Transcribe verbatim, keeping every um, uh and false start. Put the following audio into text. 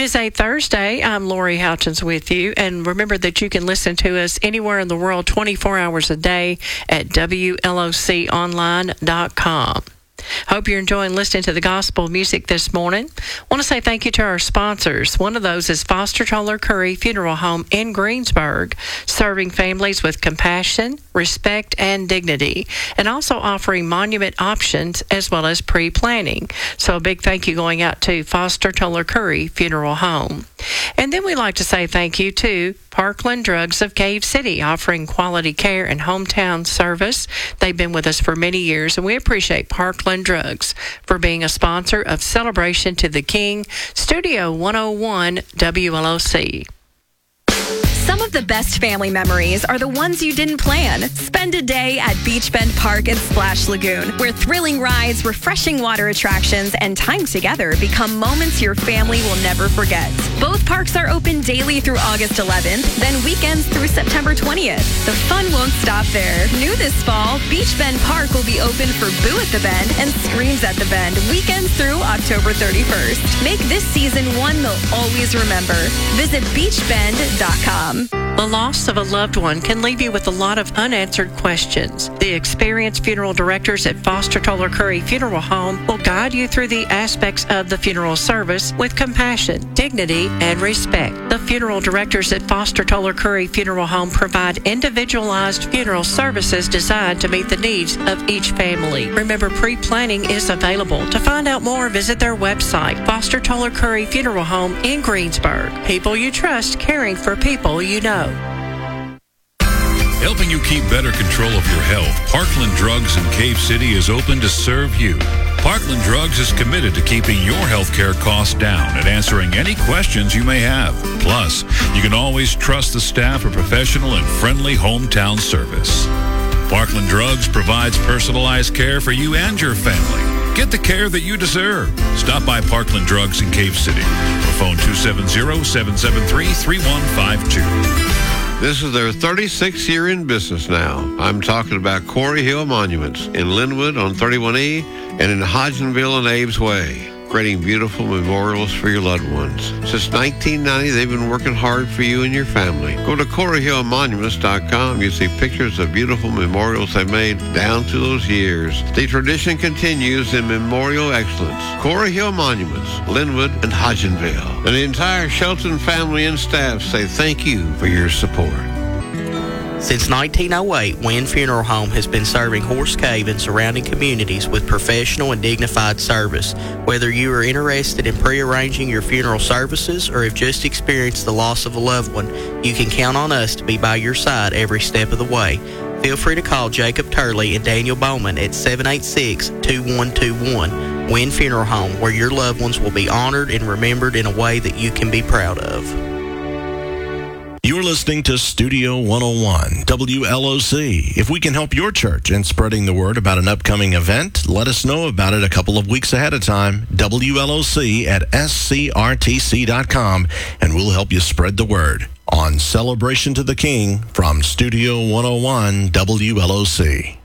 is a Thursday. I'm Lori Houchins with you. And remember that you can listen to us anywhere in the world twenty-four hours a day at W L O C online dot com. Hope you're enjoying listening to the gospel music this morning. Want to say thank you to our sponsors. One of those is Foster Toller Curry Funeral Home in Greensburg, serving families with compassion, respect, and dignity, and also offering monument options as well as pre-planning. So a big thank you going out to Foster Toller Curry Funeral Home. And then we'd like to say thank you to Parkland Drugs of Cave City, offering quality care and hometown service. They've been with us for many years, and we appreciate Parkland Drugs for being a sponsor of Celebration to the King, Studio one oh one W L O C. Some of the best family memories are the ones you didn't plan. Spend a day at Beach Bend Park and Splash Lagoon, where thrilling rides, refreshing water attractions, and time together become moments your family will never forget. Both parks are open daily through August eleventh, then weekends through September twentieth. The fun won't stop there. New this fall, Beach Bend Park will be open for Boo at the Bend and Screams at the Bend, weekends through October thirty-first. Make this season one they'll always remember. Visit beach bend dot com. The loss of a loved one can leave you with a lot of unanswered questions. The experienced funeral directors at Foster Toller Curry Funeral Home will guide you through the aspects of the funeral service with compassion, dignity, and respect. The funeral directors at Foster Toller Curry Funeral Home provide individualized funeral services designed to meet the needs of each family. Remember, pre-planning is available. To find out more, visit their website, Foster Toller Curry Funeral Home in Greensburg. People you trust, caring for people you know. Helping you keep better control of your health, Parkland Drugs in Cave City is open to serve you. Parkland Drugs is committed to keeping your health care costs down and answering any questions you may have. Plus, you can always trust the staff for professional and friendly hometown service. Parkland Drugs provides personalized care for you and your family. Get the care that you deserve. Stop by Parkland Drugs in Cave City or phone two seven zero, seven seven three, three one five two. This is their thirty-sixth year in business now. I'm talking about Quarry Hill Monuments in Linwood on thirty-one E and in Hodgenville and Abe's Way, creating beautiful memorials for your loved ones. Since nineteen ninety, they've been working hard for you and your family. Go to quarry hill monuments dot com. You see pictures of beautiful memorials they've made down through those years. The tradition continues in memorial excellence. Quarry Hill Monuments, Linwood and Hodgenville. And the entire Shelton family and staff say thank you for your support. Since nineteen oh eight, Wynn Funeral Home has been serving Horse Cave and surrounding communities with professional and dignified service. Whether you are interested in pre-arranging your funeral services or have just experienced the loss of a loved one, you can count on us to be by your side every step of the way. Feel free to call Jacob Turley and Daniel Bowman at seven eight six, two one two one. Wynn Funeral Home, where your loved ones will be honored and remembered in a way that you can be proud of. You're listening to Studio one oh one, W L O C. If we can help your church in spreading the word about an upcoming event, let us know about it a couple of weeks ahead of time. W L O C at S C R T C dot com, and we'll help you spread the word on Celebration to the King from Studio one oh one, W L O C.